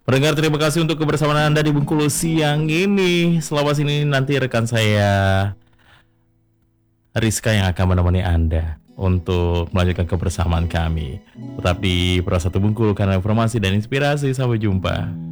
Pendengar, terima kasih untuk kebersamaan Anda di Bengkulu siang ini. Selamat sini nanti rekan saya Rizka yang akan menemani Anda untuk melanjutkan kebersamaan kami. Tetap di Pro 1 Bengkulu karena informasi dan inspirasi. Sampai jumpa.